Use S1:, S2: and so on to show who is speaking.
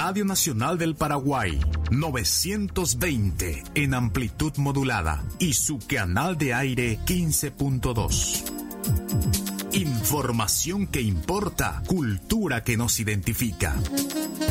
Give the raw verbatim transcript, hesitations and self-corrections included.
S1: Radio Nacional del Paraguay, novecientos veinte en amplitud modulada y su canal de aire quince punto dos. Información que importa, cultura que nos identifica.